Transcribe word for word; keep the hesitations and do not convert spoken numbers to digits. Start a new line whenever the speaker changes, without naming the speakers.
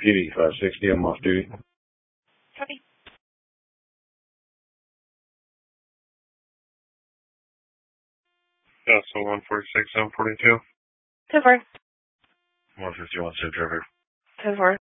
P D five sixty, I'm off duty.
Copy.
Yeah, so one forty-six, seven forty-two.
ten four.
one fifty-one, Sid River.
ten four.